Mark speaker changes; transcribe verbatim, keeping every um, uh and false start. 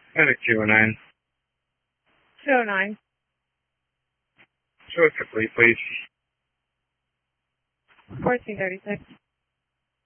Speaker 1: Medic two oh nine.
Speaker 2: two oh nine.
Speaker 1: Show us complete, please.
Speaker 2: fourteen thirty-six.